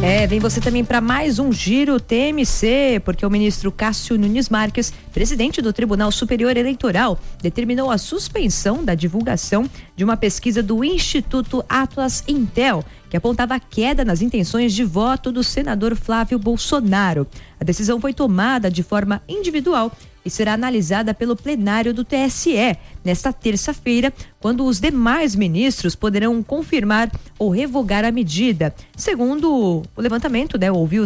Vem você também para mais um Giro TMC, porque o ministro Cássio Nunes Marques, presidente do Tribunal Superior Eleitoral, determinou a suspensão da divulgação de uma pesquisa do Instituto Atlas Intel, que apontava a queda nas intenções de voto do senador Flávio Bolsonaro. A decisão foi tomada de forma individual e será analisada pelo plenário do TSE nesta terça-feira, quando os demais ministros poderão confirmar ou revogar a medida. Segundo o levantamento, ouviu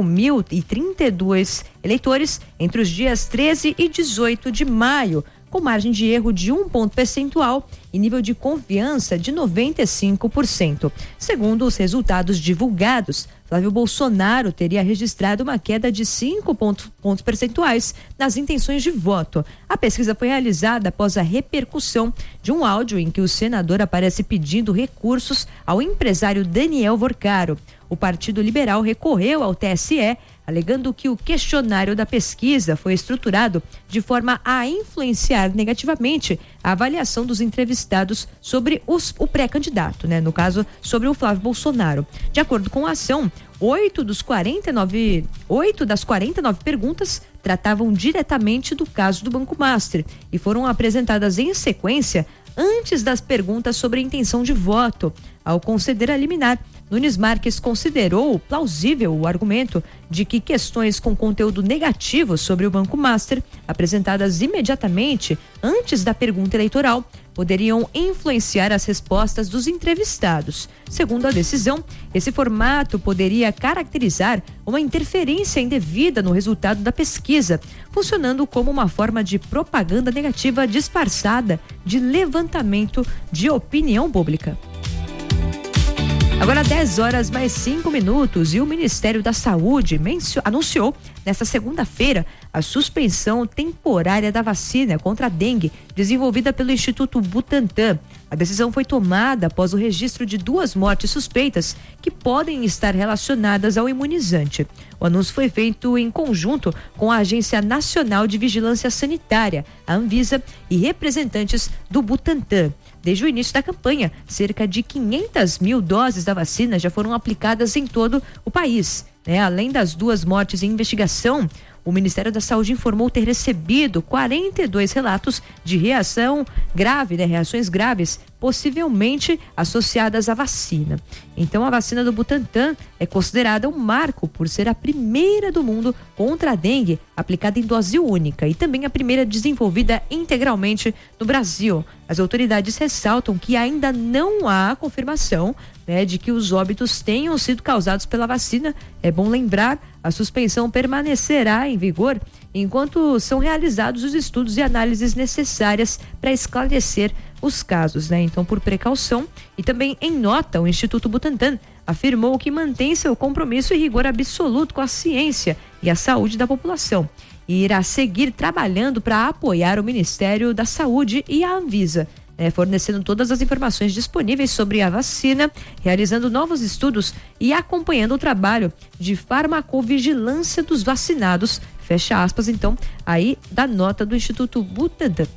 5.032 eleitores entre os dias 13 e 18 de maio, com margem de erro de 1 ponto percentual e nível de confiança de 95%. Segundo os resultados divulgados, Flávio Bolsonaro teria registrado uma queda de 5 pontos percentuais nas intenções de voto. A pesquisa foi realizada após a repercussão de um áudio em que o senador aparece pedindo recursos ao empresário Daniel Vorcaro. O Partido Liberal recorreu ao TSE, alegando que o questionário da pesquisa foi estruturado de forma a influenciar negativamente a avaliação dos entrevistados sobre o pré-candidato, no caso, sobre o Flávio Bolsonaro. De acordo com a ação, 8 das 49 perguntas tratavam diretamente do caso do Banco Master e foram apresentadas em sequência antes das perguntas sobre a intenção de voto. Ao conceder a liminar, Nunes Marques considerou plausível o argumento de que questões com conteúdo negativo sobre o Banco Master, apresentadas imediatamente antes da pergunta eleitoral, poderiam influenciar as respostas dos entrevistados. Segundo a decisão, esse formato poderia caracterizar uma interferência indevida no resultado da pesquisa, funcionando como uma forma de propaganda negativa disfarçada de levantamento de opinião pública. Agora 10h mais 5 e o Ministério da Saúde anunciou nesta segunda-feira a suspensão temporária da vacina contra a dengue desenvolvida pelo Instituto Butantan. A decisão foi tomada após o registro de 2 mortes suspeitas que podem estar relacionadas ao imunizante. O anúncio foi feito em conjunto com a Agência Nacional de Vigilância Sanitária, a Anvisa, e representantes do Butantan. Desde o início da campanha, cerca de 500 mil doses da vacina já foram aplicadas em todo o país. Além das 2 mortes em investigação, o Ministério da Saúde informou ter recebido 42 relatos de reações graves, possivelmente associadas à vacina. Então, a vacina do Butantan é considerada um marco por ser a primeira do mundo contra a dengue aplicada em dose única e também a primeira desenvolvida integralmente no Brasil. As autoridades ressaltam que ainda não há confirmação de que os óbitos tenham sido causados pela vacina. É bom lembrar, a suspensão permanecerá em vigor enquanto são realizados os estudos e análises necessárias para esclarecer os casos, Então, por precaução e também em nota, o Instituto Butantan afirmou que mantém seu compromisso e rigor absoluto com a ciência e a saúde da população e irá seguir trabalhando para apoiar o Ministério da Saúde e a Anvisa, fornecendo todas as informações disponíveis sobre a vacina, realizando novos estudos e acompanhando o trabalho de farmacovigilância dos vacinados, fecha aspas, então, aí da nota do Instituto Butantan.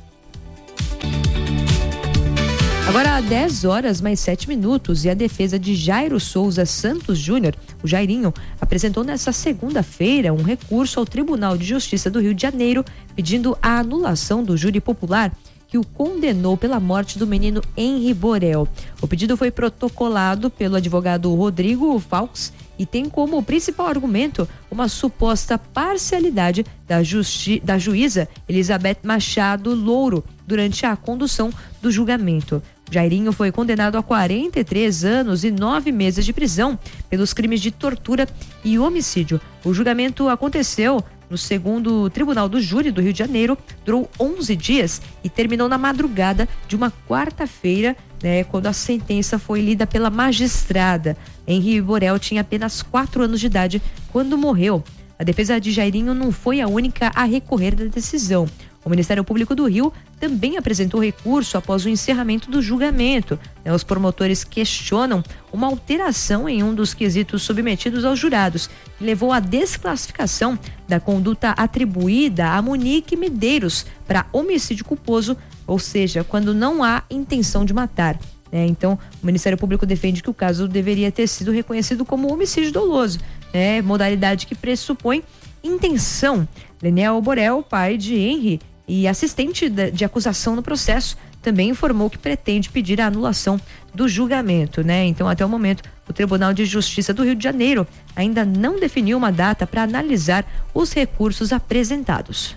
Agora 10h mais 7 e a defesa de Jairo Souza Santos Júnior, o Jairinho, apresentou nesta segunda-feira um recurso ao Tribunal de Justiça do Rio de Janeiro pedindo a anulação do júri popular que o condenou pela morte do menino Henri Borel. O pedido foi protocolado pelo advogado Rodrigo Faux e tem como principal argumento uma suposta parcialidade da juíza Elizabeth Machado Louro durante a condução do julgamento. Jairinho foi condenado a 43 anos e 9 meses de prisão pelos crimes de tortura e homicídio. O julgamento aconteceu no 2º Tribunal do Júri do Rio de Janeiro, durou 11 dias e terminou na madrugada de uma quarta-feira, quando a sentença foi lida pela magistrada. Henri Borel tinha apenas 4 anos de idade quando morreu. A defesa de Jairinho não foi a única a recorrer da decisão. O Ministério Público do Rio também apresentou recurso após o encerramento do julgamento. Os promotores questionam uma alteração em um dos quesitos submetidos aos jurados, que levou à desclassificação da conduta atribuída a Monique Medeiros para homicídio culposo, ou seja, quando não há intenção de matar. né? Então, o Ministério Público defende que o caso deveria ter sido reconhecido como homicídio doloso, né? Modalidade que pressupõe intenção. Leniel Borel, pai de Henry e assistente de acusação no processo, também informou que pretende pedir a anulação do julgamento, né? Então, até o momento, o Tribunal de Justiça do Rio de Janeiro ainda não definiu uma data para analisar os recursos apresentados.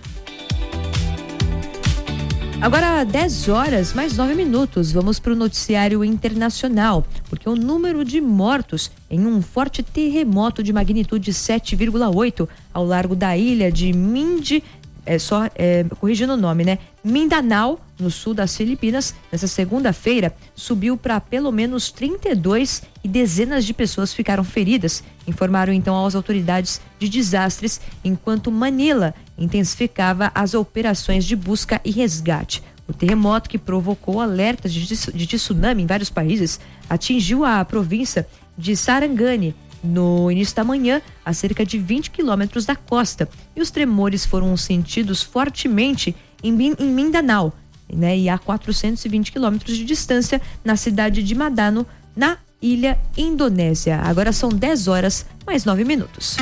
Agora, 10 horas mais 9 minutos, vamos para o noticiário internacional, porque o número de mortos em um forte terremoto de magnitude 7,8 ao largo da ilha de corrigindo o nome, né? Mindanao, no sul das Filipinas, nessa segunda-feira, subiu para pelo menos 32 e dezenas de pessoas ficaram feridas, informaram então às autoridades de desastres, enquanto Manila intensificava as operações de busca e resgate. O terremoto, que provocou alertas de tsunami em vários países, atingiu a província de Sarangani no início da manhã, a cerca de 20 quilômetros da costa, e os tremores foram sentidos fortemente em Mindanao, né, e a 420 quilômetros de distância na cidade de Manado, na ilha Indonésia. Agora são 10 horas mais 9 minutos.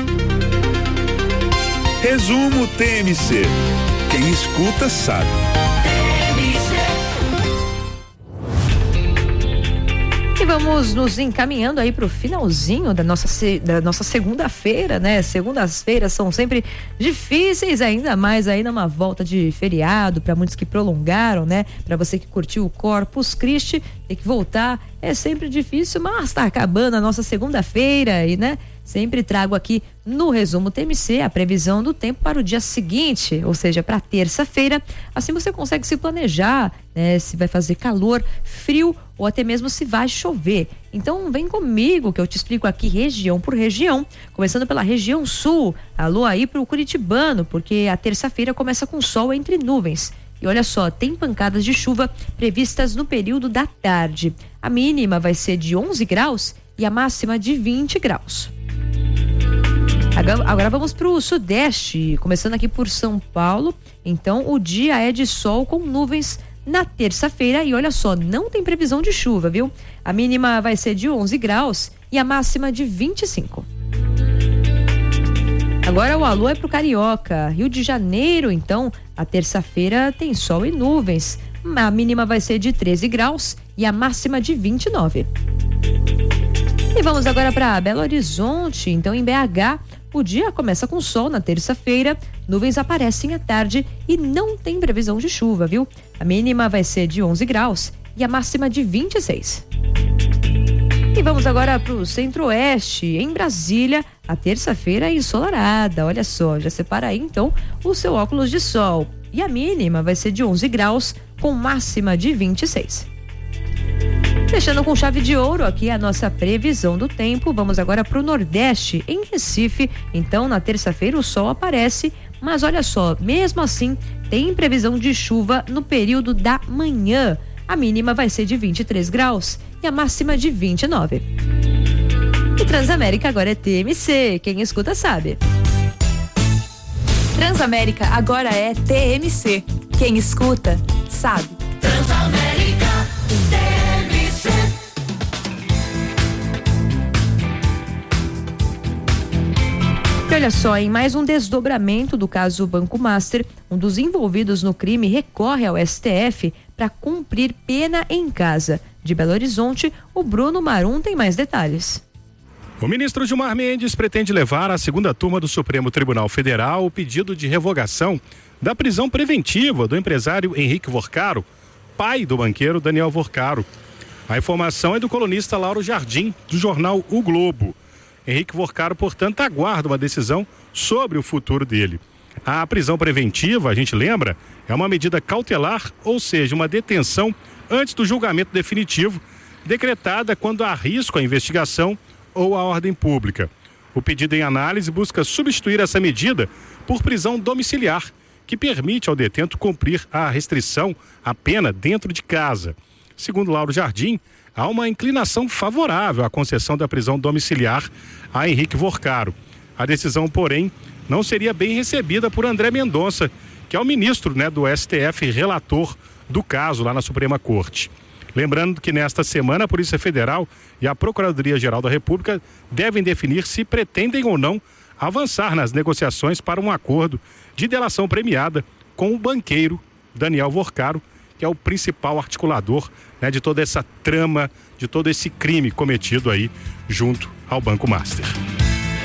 Resumo TMC. Quem escuta sabe. E vamos nos encaminhando aí para o finalzinho da nossa segunda-feira, né? Segundas-feiras são sempre difíceis, ainda mais aí numa volta de feriado, para muitos que prolongaram, né? Para você que curtiu o Corpus Christi, ter que voltar é sempre difícil, mas tá acabando a nossa segunda-feira e, né? Sempre trago aqui no Resumo TMC a previsão do tempo para o dia seguinte, ou seja, para terça-feira. Assim você consegue se planejar, né? Se vai fazer calor, frio ou até mesmo se vai chover. Então vem comigo que eu te explico aqui região por região, começando pela região sul. Alô aí pro curitibano, porque a terça-feira começa com sol entre nuvens. E olha só, tem pancadas de chuva previstas no período da tarde. A mínima vai ser de 11 graus e a máxima de 20 graus. Agora vamos para o sudeste, começando aqui por São Paulo. Então o dia é de sol com nuvens na terça-feira e olha só, não tem previsão de chuva, viu? A mínima vai ser de 11 graus e a máxima de 25. Agora o alô é pro Carioca. Rio de Janeiro, então, a terça-feira tem sol e nuvens. A mínima vai ser de 13 graus e a máxima de 29. E vamos agora para Belo Horizonte. Então, em BH, o dia começa com sol na terça-feira, nuvens aparecem à tarde e não tem previsão de chuva, viu? A mínima vai ser de 11 graus e a máxima de 26. E vamos agora para o Centro-Oeste. Em Brasília, a terça-feira é ensolarada. Olha só, já separa aí então o seu óculos de sol. E a mínima vai ser de 11 graus com máxima de 26. Fechando com chave de ouro aqui a nossa previsão do tempo, vamos agora para o Nordeste, em Recife. Então, na terça-feira o sol aparece, mas olha só, mesmo assim, tem previsão de chuva no período da manhã. A mínima vai ser de 23 graus e a máxima de 29. E Transamérica agora é TMC, quem escuta sabe. Transamérica agora é TMC, quem escuta sabe. Transamérica TMC. E olha só, em mais um desdobramento do caso Banco Master, um dos envolvidos no crime recorre ao STF para cumprir pena em casa. De Belo Horizonte, o Bruno Marum tem mais detalhes. O ministro Gilmar Mendes pretende levar à segunda turma do Supremo Tribunal Federal o pedido de revogação da prisão preventiva do empresário Henrique Vorcaro, pai do banqueiro Daniel Vorcaro. A informação é do colunista Lauro Jardim, do jornal O Globo. Henrique Vorcaro, portanto, aguarda uma decisão sobre o futuro dele. A prisão preventiva, a gente lembra, é uma medida cautelar, ou seja, uma detenção antes do julgamento definitivo, decretada quando há risco à investigação ou à ordem pública. O pedido em análise busca substituir essa medida por prisão domiciliar, que permite ao detento cumprir a restrição à pena dentro de casa. Segundo Lauro Jardim, há uma inclinação favorável à concessão da prisão domiciliar a Henrique Vorcaro. A decisão, porém, não seria bem recebida por André Mendonça, que é o ministro, do STF, relator do caso lá na Suprema Corte. Lembrando que nesta semana a Polícia Federal e a Procuradoria-Geral da República devem definir se pretendem ou não avançar nas negociações para um acordo de delação premiada com o banqueiro Daniel Vorcaro, que é o principal articulador, né, de toda essa trama, de todo esse crime cometido aí junto ao Banco Master.